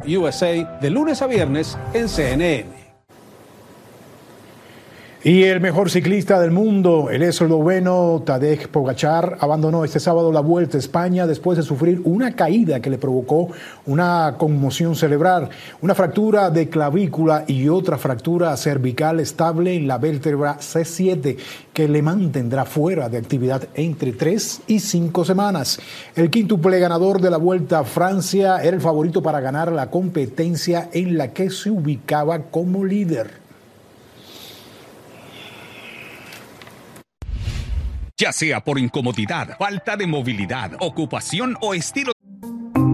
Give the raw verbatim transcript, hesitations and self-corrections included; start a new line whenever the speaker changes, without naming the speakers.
U S A de lunes a viernes en C N N.
Y el mejor ciclista del mundo, el esloveno Tadej Pogačar, abandonó este sábado la Vuelta a España después de sufrir una caída que le provocó una conmoción cerebral, una fractura de clavícula y otra fractura cervical estable en la vértebra C siete, que le mantendrá fuera de actividad entre tres y cinco semanas. El quíntuple ganador de la Vuelta a Francia era el favorito para ganar la competencia en la que se ubicaba como líder.
Ya sea por incomodidad, falta de movilidad, ocupación o estilo